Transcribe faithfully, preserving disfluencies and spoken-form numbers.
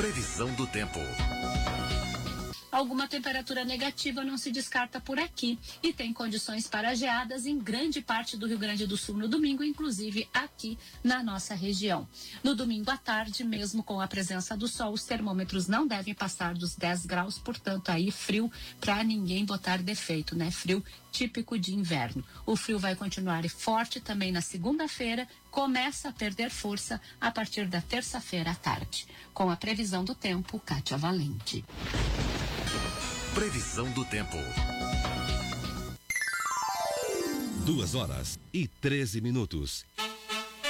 Previsão do tempo. Alguma temperatura negativa não se descarta por aqui e tem condições para geadas em grande parte do Rio Grande do Sul no domingo, inclusive aqui na nossa região. No domingo à tarde, mesmo com a presença do sol, os termômetros não devem passar dos dez graus, portanto aí frio para ninguém botar defeito, né? Frio típico de inverno. O frio vai continuar forte também na segunda-feira, começa a perder força a partir da terça-feira à tarde. Com a previsão do tempo, Kátia Valente. Previsão do tempo. Duas horas e treze minutos.